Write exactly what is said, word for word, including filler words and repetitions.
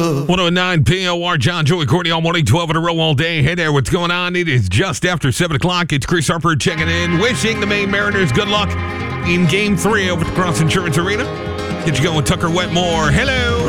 one oh nine P O R, John, Joey, Courtney, all morning, twelve in a row all day. Hey there, what's going on? It is just after seven o'clock. It's Chris Harper checking in, wishing the Maine Mariners good luck in Game three over at the Cross Insurance Arena. Get you going, Tucker Wetmore. Hello.